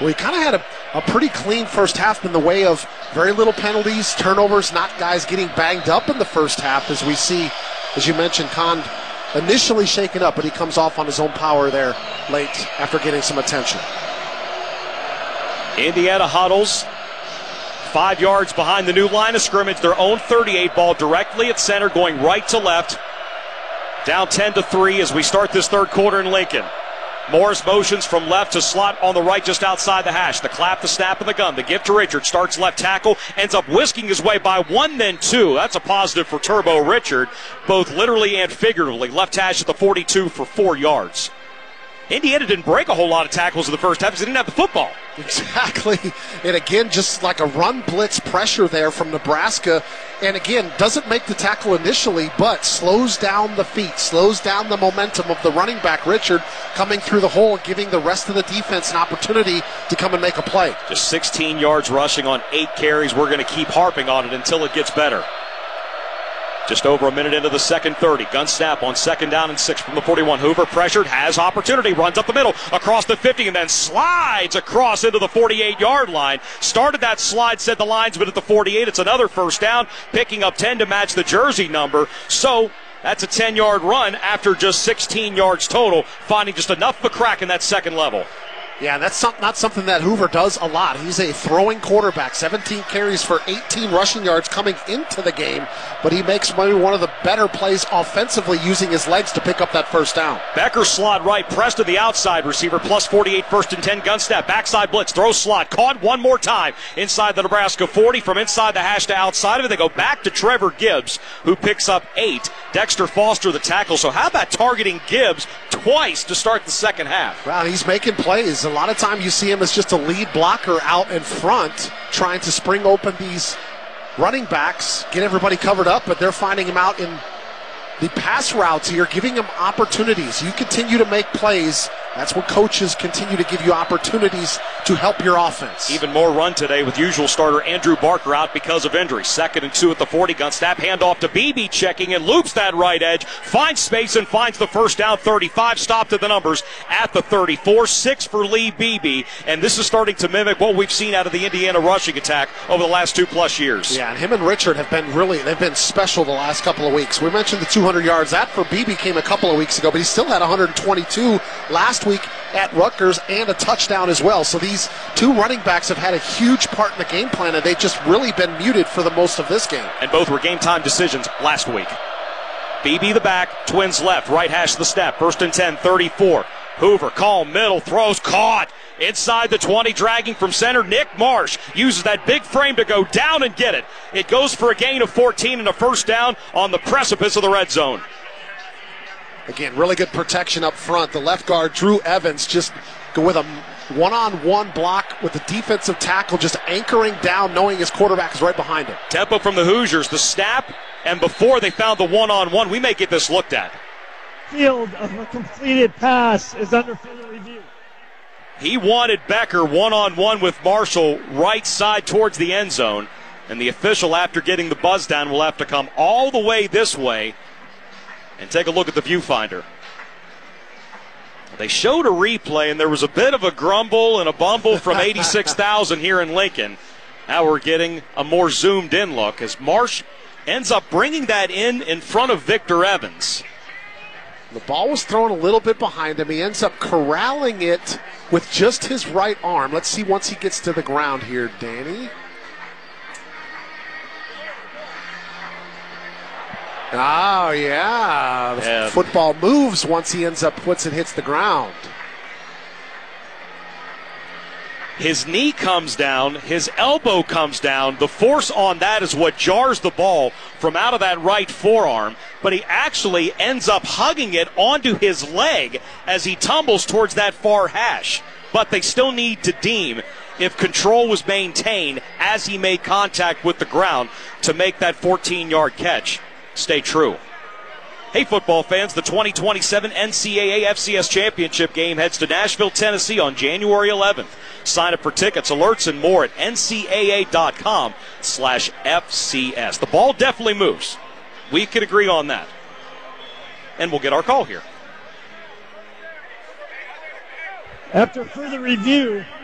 Well, he kind of had a pretty clean first half in the way of very little penalties, turnovers, not guys getting banged up in the first half, as we see, as you mentioned, Kahn initially shaken up, but he comes off on his own power there late after getting some attention. Indiana huddles 5 yards behind the new line of scrimmage, their own 38 ball directly at center, going right to left. Down 10-3 as we start this third quarter in Lincoln. Morris motions from left to slot on the right just outside the hash. The clap, the snap, and the gun. The give to Richard. Starts left tackle. Ends up whisking his way by one, then two. That's a positive for Turbo Richard, both literally and figuratively. Left hash at the 42 for 4 yards. Indiana didn't break a whole lot of tackles in the first half because they didn't have the football. Exactly. And again, just like a run blitz pressure there from Nebraska. And again, doesn't make the tackle initially, but slows down the feet, slows down the momentum of the running back, Richard, coming through the hole, giving the rest of the defense an opportunity to come and make a play. Just 16 yards rushing on 8 carries. We're going to keep harping on it until it gets better. Just over a minute into the second 30. Gun snap on 2nd down and 6 from the 41. Hoover pressured, has opportunity, runs up the middle, across the 50, and then slides across into the 48-yard line. Started that slide, said the linesman at the 48. It's another first down, picking up 10 to match the jersey number. So that's a 10-yard run after just 16 yards total, finding just enough of a crack in that second level. Yeah, that's not something that Hoover does a lot. He's a throwing quarterback, 17 carries for 18 rushing yards coming into the game, but he makes maybe one of the better plays offensively using his legs to pick up that first down. Becker slot right, pressed to the outside receiver, plus 48, 1st and 10, gun snap, backside blitz, throw slot, caught one more time inside the Nebraska 40, from inside the hash to outside of it. They go back to Trevor Gibbs, who picks up 8. Dexter Foster the tackle. So how about targeting Gibbs twice to start the second half? Wow, he's making plays. A lot of time you see him as just a lead blocker out in front, trying to spring open these running backs, get everybody covered up, but they're finding him out in the pass routes here, giving him opportunities. You continue to make plays. That's when coaches continue to give you opportunities to help your offense. Even more run today with usual starter Andrew Barker out because of injury. 2nd and 2 at the 40. Gun snap, handoff to Beebe, checking and loops that right edge. Finds space and finds the first down. 35, stopped at the numbers at the 34. 6 for Lee Beebe. And this is starting to mimic what we've seen out of the Indiana rushing attack over the last 2+ years. Yeah, and him and Richard have been they've been special the last couple of weeks. We mentioned the 200 yards. That for Beebe came a couple of weeks ago, but he still had 122 last week at Rutgers and a touchdown as well. So these two running backs have had a huge part in the game plan, and they've just really been muted for the most of this game. And both were game-time decisions last week. Beebe the back, Twins left, right hash the snap, 1st and 10, 34. Hoover, calm, middle, throws, caught. Inside the 20, dragging from center, Nick Marsh uses that big frame to go down and get it. It goes for a gain of 14 and a first down on the precipice of the red zone. Again, really good protection up front. The left guard, Drew Evans, just go with a one-on-one block with the defensive tackle just anchoring down, knowing his quarterback is right behind him. Tempo from the Hoosiers, the snap, and before they found the one-on-one, we may get this looked at. Field of a completed pass is under further review. He wanted Becker one-on-one with Marshall right side towards the end zone, and the official, after getting the buzz down, will have to come all the way this way and take a look at the viewfinder. They showed a replay, and there was a bit of a grumble and a bumble from 86,000 here in Lincoln. Now we're getting a more zoomed-in look as Marsh ends up bringing that in front of Victor Evans. The ball was thrown a little bit behind him. He ends up corralling it with just his right arm. Let's see once he gets to the ground here, Danny. Oh, yeah. The football moves once he puts it, hits the ground. His knee comes down, his elbow comes down. The force on that is what jars the ball from out of that right forearm, but he actually ends up hugging it onto his leg as he tumbles towards that far hash. But they still need to deem if control was maintained as he made contact with the ground to make that 14-yard catch stay true. Hey, football fans, the 2027 NCAA FCS Championship game heads to Nashville, Tennessee on January 11th. Sign up for tickets, alerts, and more at ncaa.com/FCS. The ball definitely moves. We can agree on that. And we'll get our call here. After further review,